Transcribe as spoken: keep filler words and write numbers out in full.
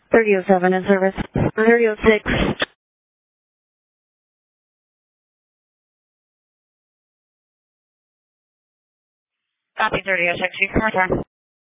thirty oh seven in service. thirty oh six. Copy thirty oh six. You can return.